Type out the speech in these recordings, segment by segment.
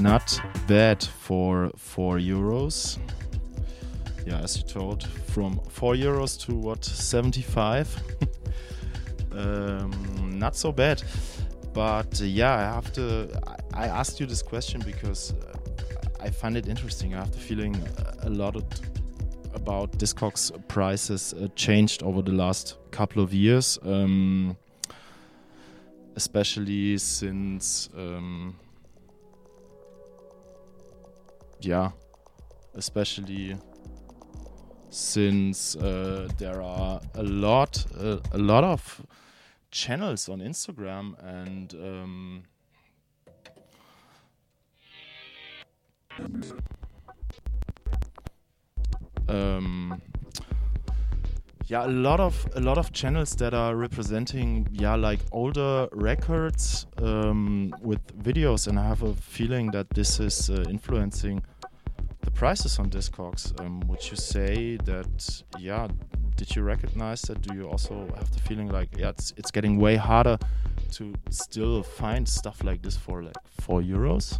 not bad for €4. Yeah, as you told, from €4 to what, 75? Not so bad. But yeah, I asked you this question because I find it interesting. I have the feeling a lot about Discogs prices changed over the last couple of years, especially since there are a lot of channels on Instagram and a lot of channels that are representing like older records with videos, and I have a feeling that this is influencing the prices on Discogs. Would you say that? Did you recognize that? Do you also have the feeling like it's getting way harder to still find stuff like this for like €4?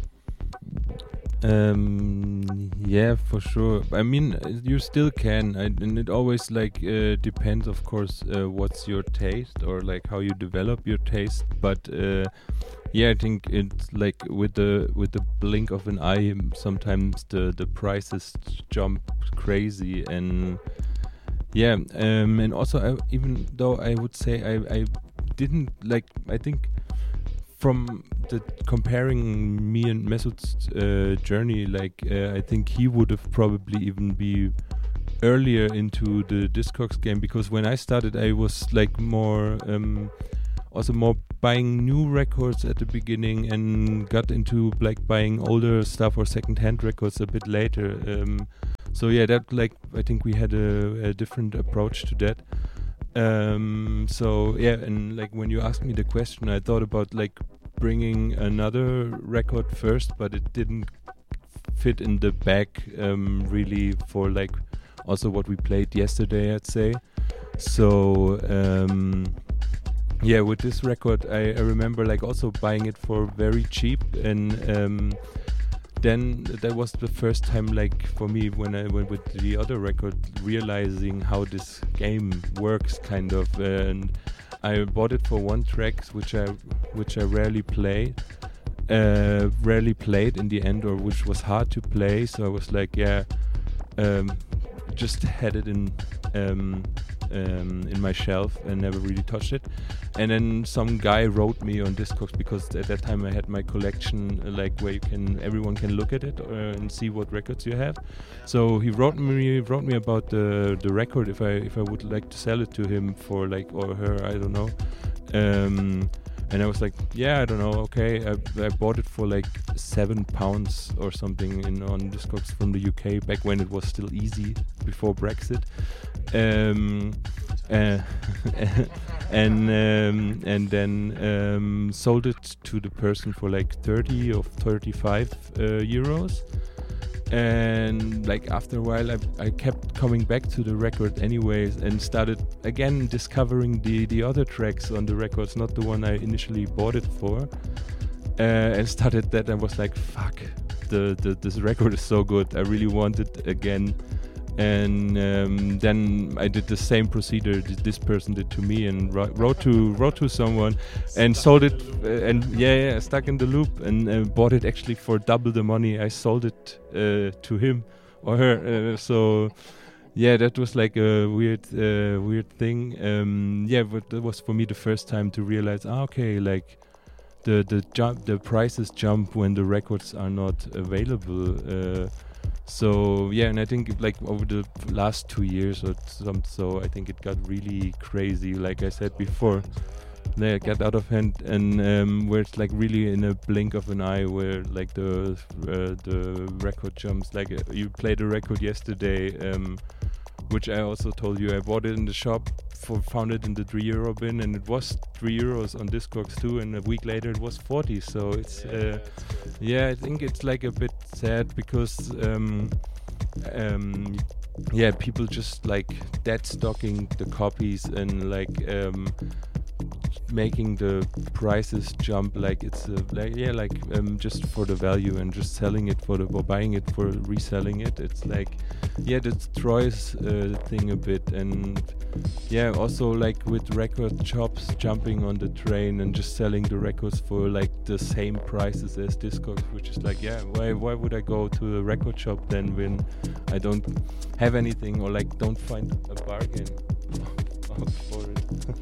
Yeah, for sure. I mean, you still can, and it always depends, of course, what's your taste or like how you develop your taste. But I think it's like with the blink of an eye, sometimes the prices jump crazy, and and also even though I would say I didn't like, I think from the comparing me and Mesut's journey, I think he would have probably even be earlier into the Discogs game, because when I started I was like more also more buying new records at the beginning and got into like buying older stuff or second-hand records a bit later. That I think we had a different approach to that. And like when you asked me the question, I thought about like bringing another record first, but it didn't fit in the bag really for like also what we played yesterday, I'd say. So with this record I remember like also buying it for very cheap, and then that was the first time, like for me, when I went with the other record, realizing how this game works, kind of. And I bought it for one track, which I rarely played in the end, or which was hard to play. So I was like, just had it in my shelf and never really touched it. And then some guy wrote me on Discogs, because at that time I had my collection like where everyone can look at it and see what records you have. So he wrote me about the record, if I would like to sell it to him for like, or her, I don't know. And I was like, I don't know, okay. I bought it for like £7 or something on Discogs from the UK, back when it was still easy, before Brexit. And then sold it to the person for like 30 or 35 euros. And like after a while I kept coming back to the record anyways, and started again discovering the other tracks on the records, not the one I initially bought it for, and started that. I was like, fuck, this record is so good, I really want it again. And then I did the same procedure this person did to me, and wrote to someone and sold it, and stuck in the loop, and bought it actually for double the money I sold it to him or her. So that was like a weird thing. But that was for me the first time to realize, okay, like the prices jump when the records are not available. And I think like over the last 2 years or so I think it got really crazy. Like I said before, they got out of hand, and where it's like really in a blink of an eye, where like the record jumps. Like you played a record yesterday, which I also told you I bought it in the shop, found it in the €3 bin, and it was €3 on Discogs too, and a week later it was 40. So it's I think it's like a bit sad, because people just like dead stocking the copies, and like making the prices jump like it's just for the value and just selling it or buying it for reselling it. It's like that destroys the thing a bit. And also like with record shops jumping on the train and just selling the records for like the same prices as Discogs, which is like why would I go to a record shop then when I don't have anything or like don't find a bargain for it.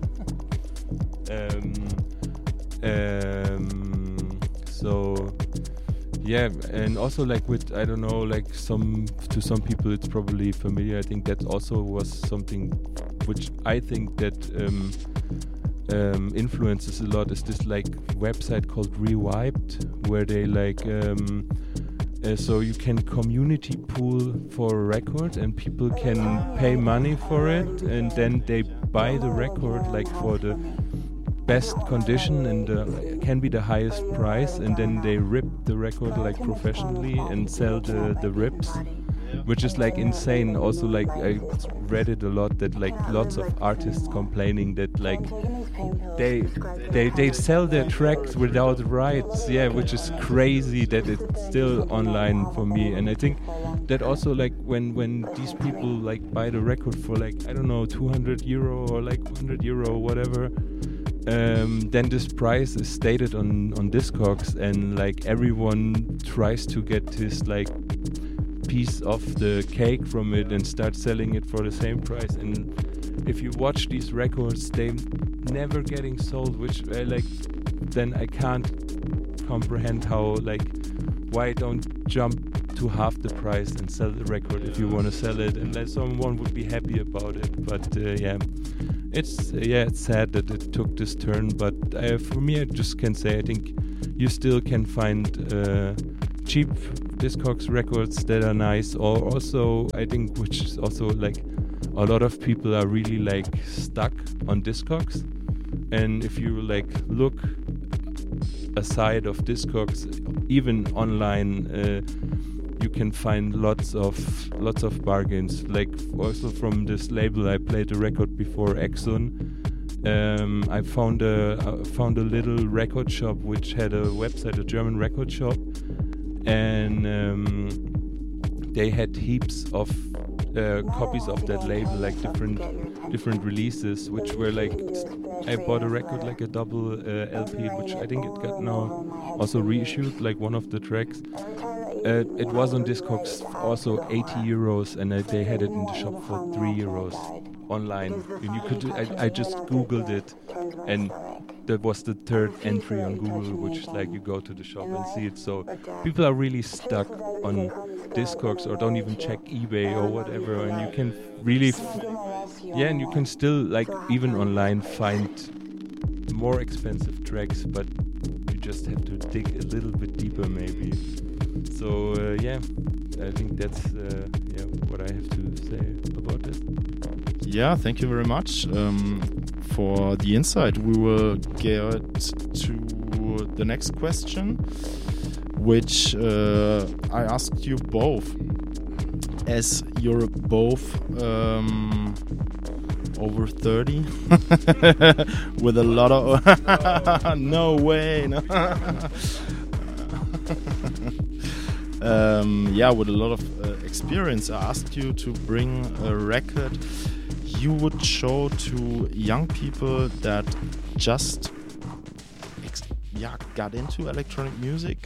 And also like with, I don't know, like to some people it's probably familiar. I think that also was something which I think that influences a lot, is this like website called Rewiped, where they like so you can community pool for a record and people can pay money for it, and then they buy the record like for the best condition and can be the highest price, and then they rip the record like professionally and sell the rips, which is like insane. Also like I read it a lot that like lots of artists complaining that like they sell their tracks without rights, which is crazy that it's still online for me. And I think that also like when these people like buy the record for like, I don't know, €200 or like €100 or whatever, then this price is stated on Discogs, and like everyone tries to get this like piece of the cake from it and start selling it for the same price. And if you watch these records, they never getting sold, which then I can't comprehend how like why don't jump to half the price and sell the record if you want to sell it, unless someone would be happy about it. But it's sad that it took this turn. But for me, I just can say I think you still can find cheap Discogs records that are nice, or also I think, which is also like a lot of people are really like stuck on Discogs, and if you like look aside of Discogs, even online, you can find lots of bargains. Like also from this label I played the record before, Exxon, I found a little record shop which had a website, a German record shop, and they had heaps of copies of that label, like different releases, which were like, I bought a record, like a double LP, which I think it got now also reissued, like one of the tracks. It was on Discogs also €80, and they had it in the shop for €3 online. And you could, I just googled it, and that was the third entry on Google, which is like you go to the shop and see it. So people are really stuck on Discogs or don't even check eBay or whatever, and you can really and you can still like even online find more expensive tracks, but you just have to dig a little bit deeper maybe. So I think that's what I have to say about this. Yeah, thank you very much for the insight. We will get to the next question, which I asked you both, as you're both over 30 with a lot of no way, no. With a lot of experience. I asked you to bring a record you would show to young people that just got into electronic music,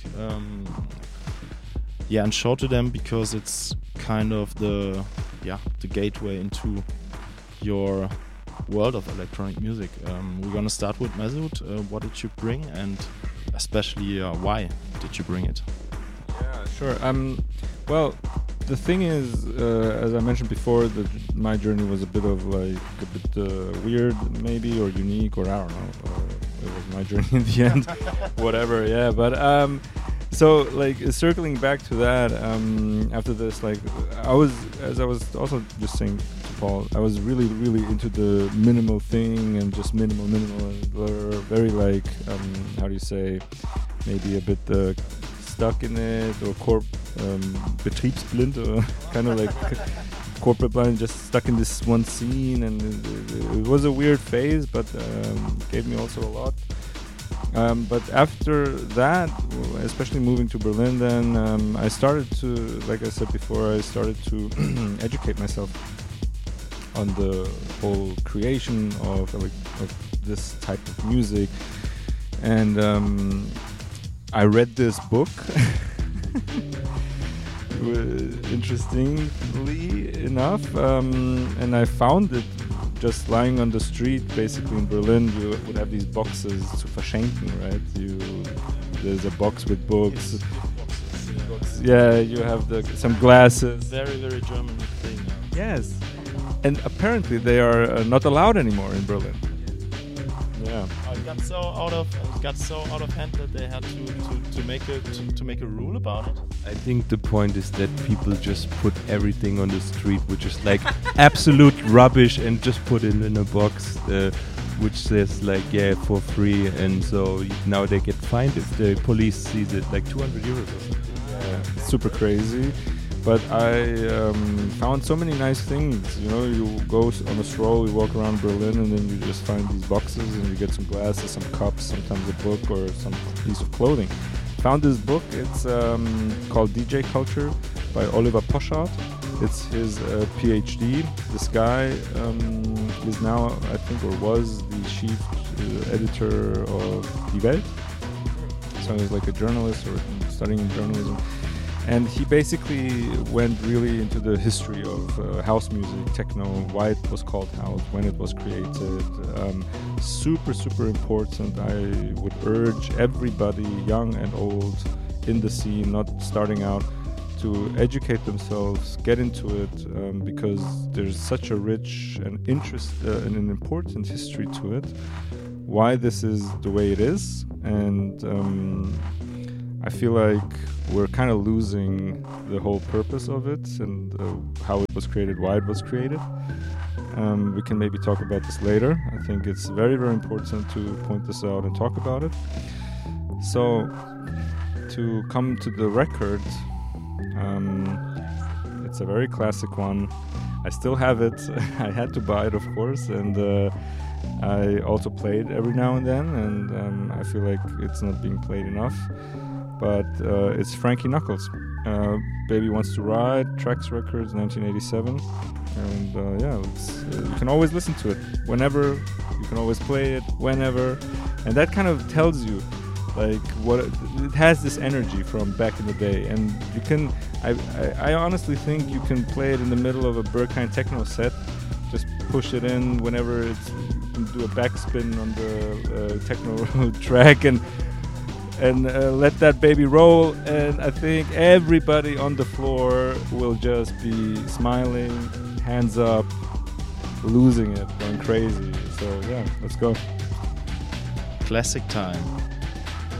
and show to them, because it's kind of the gateway into your world of electronic music. We're gonna start with Mesut. What did you bring, and especially why did you bring it? Yeah, sure. Well, the thing is, as I mentioned before, that my journey was a bit weird, maybe, or unique, or I don't know. It was my journey in the end, whatever. Yeah, but so like circling back to that, after this, like I was also just saying to Paul, I was really, really into the minimal thing, and just minimal, very like how do you say, maybe a bit stuck in it, or betriebsblind, or kind of like corporate blind, just stuck in this one scene, and it was a weird phase, but gave me also a lot. But after that, especially moving to Berlin, then I started to, like I said before, I started to educate myself on the whole creation of this type of music. And I read this book, interestingly enough, and I found it just lying on the street, basically in Berlin. You would have these boxes zu verschenken, right? There's a box with books. Yeah, you have some glasses. Very, very German thing. Yes, and apparently they are not allowed anymore in Berlin. Yeah. It got so out of hand that they had to make a rule about it. I think the point is that people just put everything on the street, which is like absolute rubbish, and just put it in a box, which says like, yeah, for free, and so now they get fined if the police sees it, like 200 euros or something. Yeah, super crazy. But I found so many nice things. You know, you go on a stroll, you walk around Berlin, and then you just find these boxes, and you get some glasses, some cups, sometimes a book or some piece of clothing. Found this book. It's called DJ Culture by Oliver Poschardt. It's his PhD. This guy is now, I think, or was the chief editor of Die Welt. So he's like a journalist or studying journalism. And he basically went really into the history of house music, techno, why it was called house, when it was created. Super, super important. I would urge everybody, young and old, in the scene, not starting out, to educate themselves, get into it, because there's such a rich and and an important history to it. Why this is the way it is, and I feel like we're kind of losing the whole purpose of it and how it was created, why it was created. We can maybe talk about this later. I think it's very, very important to point this out and talk about it. So, to come to the record, it's a very classic one. I still have it. I had to buy it, of course, and I also play it every now and then, and I feel like it's not being played enough. But it's Frankie Knuckles. Baby Wants to Ride, Trax Records, 1987. And you can always listen to it whenever. You can always play it whenever. And that kind of tells you, like, what it has this energy from back in the day. And you can, I honestly think you can play it in the middle of a Berghain techno set. Just push it in whenever you can do a backspin on the techno track and let that baby roll, and I think everybody on the floor will just be smiling, hands up, losing it, going crazy. So yeah, let's go. Classic time.